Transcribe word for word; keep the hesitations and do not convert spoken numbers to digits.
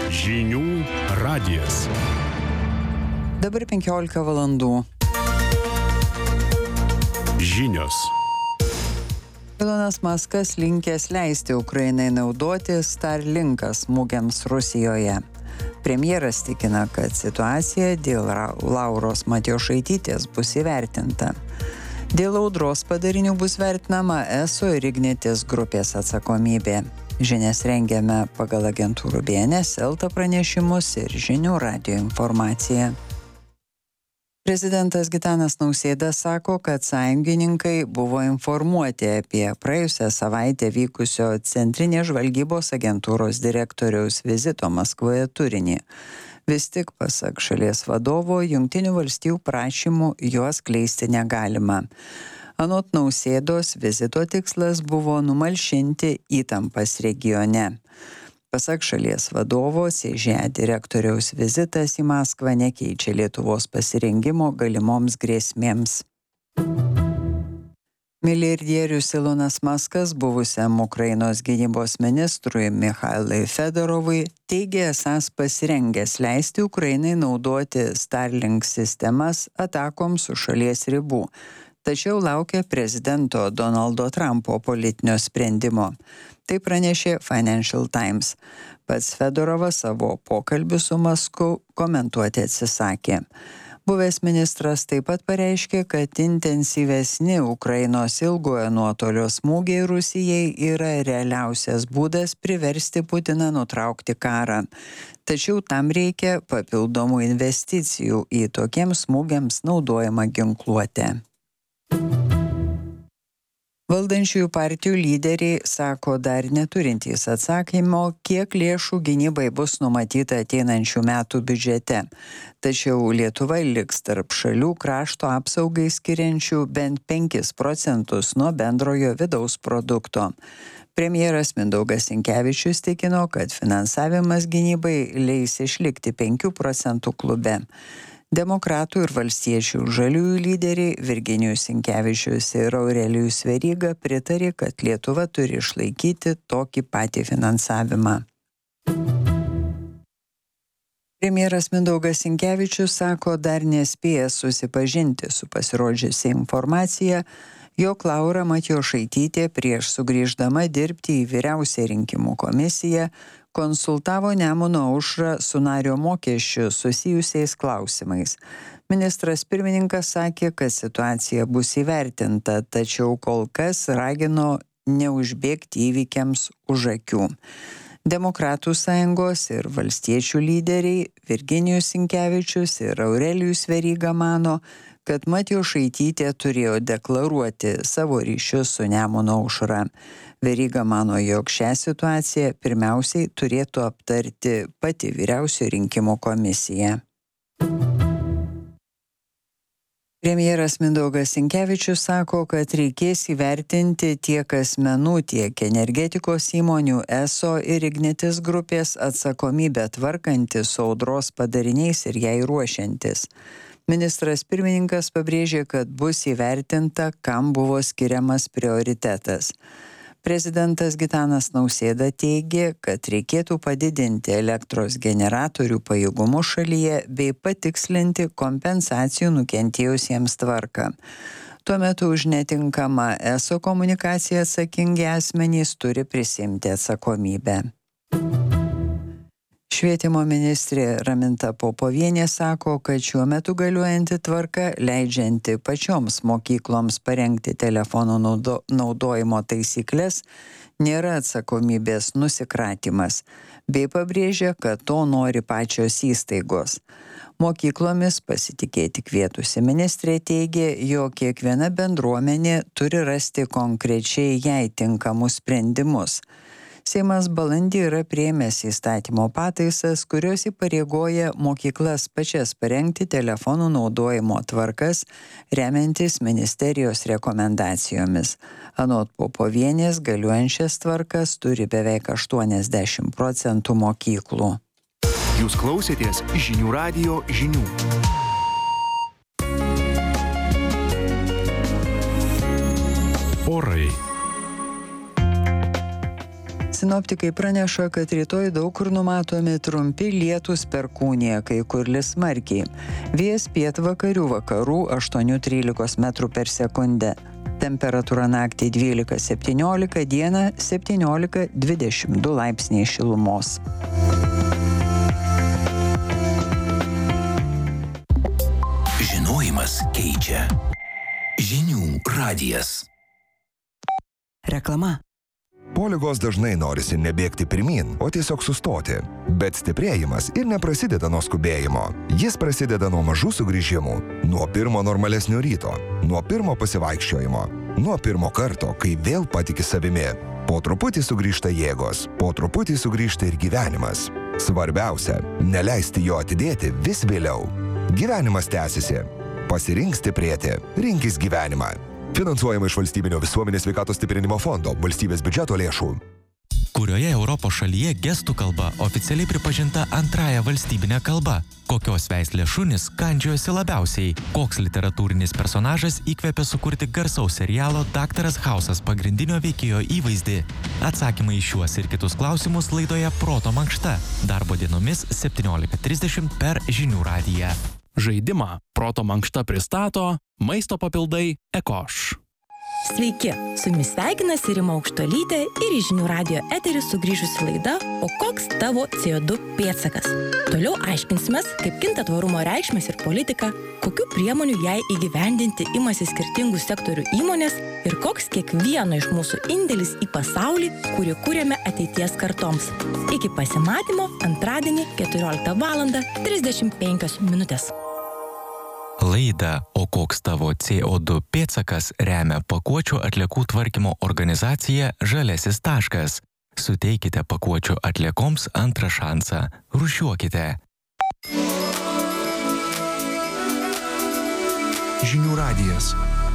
Žinių radijas. Dabar penkiolika valandų. Žinios. Elonas Muskas linkęs leisti Ukrainai naudoti Starlinką smūgiams Rusijoje. Premjeras tikina, kad situacija dėl Lauros Matjošaitytės bus įvertinta. Dėl audros padarinių bus vertinama eso ir Ignitis grupės atsakomybė. Žinias rengiame pagal agentūrų B N S, Elta pranešimus ir Žinių radijo informaciją. Prezidentas Gitanas Nausėda sako, kad sąjungininkai buvo informuoti apie praėjusią savaitę vykusio Centrinės žvalgybos agentūros direktoriaus vizito Maskvoje turinį. Vis tik, pasak šalies vadovo, Jungtinių valstijų prašymų juos kleisti negalima. Anot Nausėdos, vizito tikslas buvo numalšinti įtampas regione. Pasak šalies vadovo, C Ž A direktoriaus vizitas į Maskvą nekeičia Lietuvos pasirengimo galimoms grėsmėms. Milijardierius Elonas Muskas buvusiam Ukrainos gynybos ministrui Michailui Fedorovui teigė esąs pasirengęs leisti Ukrainai naudoti Starlink sistemas atakoms už šalies ribų, tačiau laukia prezidento Donaldo Trumpo politinio sprendimo. Tai pranešė Financial Times. Pats Fedorovas savo pokalbį su Musku komentuoti atsisakė. Buvęs ministras taip pat pareiškė, kad intensyvesni Ukrainos ilgojo nuotolio smūgiai Rusijai yra realiausias būdas priversti Putiną nutraukti karą. Tačiau tam reikia papildomų investicijų į tokiems smūgiams naudojamą ginkluotę. Valdančiųjų partijų lyderiai sako dar neturintys atsakymo, kiek lėšų gynybai bus numatyta ateinančių metų biudžete. Tačiau Lietuva liks tarp šalių krašto apsaugai skiriančių bent penkis procentus nuo bendrojo vidaus produkto. Premjeras Mindaugas Sinkevičius tikino, kad finansavimas gynybai leis išlikti penkių procentų klube. Demokratų ir valstiečių žaliųjų lyderiai Virginijus Sinkevičius ir Aurelijus Veryga pritarė, kad Lietuva turi išlaikyti tokį patį finansavimą. Premjeras Mindaugas Sinkevičius sako, dar nespėjęs susipažinti su pasirodžiusia informacija, jog Laura Matjošaitytė prieš sugrįždama dirbti į Vyriausiąją rinkimų komisiją konsultavo Nemuno aušrą su nario mokesčiu susijusiais klausimais. Ministras pirmininkas sakė, kad situacija bus įvertinta, tačiau kol kas ragino neužbėgti įvykiams už akių. Demokratų sąjungos ir valstiečių lyderiai Virginijus Sinkevičius ir Aurelijus Veryga mano, kad Matjošaitytė turėjo deklaruoti savo ryšius su Nemuno aušra. Veryga mano, jog šią situaciją pirmiausiai turėtų aptarti pati Vyriausioji rinkimų komisija. Premjeras Mindaugas Sinkevičius sako, kad reikės įvertinti tiek asmenų, tiek energetikos įmonių eso ir Ignitis grupės atsakomybę tvarkantis su audros padariniais ir jai ruošiantis. Ministras pirmininkas pabrėžė, kad bus įvertinta, kam buvo skiriamas prioritetas. Prezidentas Gitanas Nausėda teigė, kad reikėtų padidinti elektros generatorių pajėgumus šalyje bei patikslinti kompensacijų nukentėjusiems tvarką. Tuo metu už netinkamą eso komunikaciją atsakingi asmenys turi prisiimti atsakomybę. Švietimo ministrė Raminta Popovienė sako, kad šiuo metu galiojanti tvarka, leidžianti pačioms mokykloms parengti telefonų naudo, naudojimo taisyklės, nėra atsakomybės nusikratymas, bei pabrėžia, kad to nori pačios įstaigos. Mokyklomis pasitikėti kvietusi ministrė teigė, jog kiekviena bendruomenė turi rasti konkrečiai jai tinkamus sprendimus. Seimas balandį yra priėmęs įstatymo pataisas, kurios įpareigoja mokyklas pačias parengti telefonų naudojimo tvarkas, remiantis ministerijos rekomendacijomis. Anot Popovienės, galiojančias tvarkas turi beveik aštuoniasdešimt procentų mokyklų. Jūs klausėtės Žinių radijo žinių. Orai. Sinoptikai praneša, kad rytoj daug kur numatomi trumpi lietūs perkūnija, kai kur lis smarkiai. Vėjas pietvakarių vakarų aštuoni trylika metrų per sekundę. Temperatūra naktį dvylika septyniolika, dieną septyniolika dvidešimt du laipsniai šilumos. Žinojimas keičia. Žinių radijas. Reklama. Po ligos dažnai norisi nebėgti pirmyn, o tiesiog sustoti. Bet stiprėjimas ir neprasideda nuo skubėjimo. Jis prasideda nuo mažų sugrįžimų, nuo pirmo normalesnio ryto, nuo pirmo pasivaikščiojimo, nuo pirmo karto, kai vėl patiki savimi. Po truputį sugrįžta jėgos, po truputį sugrįžta ir gyvenimas. Svarbiausia, neleisti jo atidėti vis vėliau. Gyvenimas tęsiasi. Pasirink stiprėti, rinkis gyvenimą. Finansuojama iš Valstybinio visuomenės sveikatos stiprinimo fondo, valstybės biudžeto lėšų. Kurioje Europos šalyje gestų kalba oficialiai pripažinta antrąja valstybinė kalba? Kokios veislės šunys kandžiojosi labiausiai? Koks literatūrinis personažas įkvėpė sukurti garsaus serialo Daktaras Hausas pagrindinio veikėjo įvaizdį? Atsakymai į šiuos ir kitus klausimus laidoje Proto mankšta. Darbo dienomis septyniolika trisdešimt per Žinių radiją. Žaidimą Proto mankšta pristato maisto papildai Ekoš. Sveiki, su jumis sveikinasi Rima Aukštuolytė ir į Žinių radijo eterį sugrįžusi laida O koks tavo C O du pėdsakas? Toliau aiškinsimės, kaip kinta tvarumo reikšmės ir politika, kokių priemonių jai įgyvendinti imasi skirtingų sektorių įmonės ir koks kiekvieno iš mūsų indėlis į pasaulį, kurį kūrėme ateities kartoms. Iki pasimatymo antradienį keturioliktą valandą trisdešimt penkios minutės. Laidą O koks tavo C O du pėdsakas remia pakuočių atliekų tvarkymo organizacija Žaliasis taškas. Suteikite pakuočių atliekoms antrą šansą. Rūšiuokite. Žinių radijas.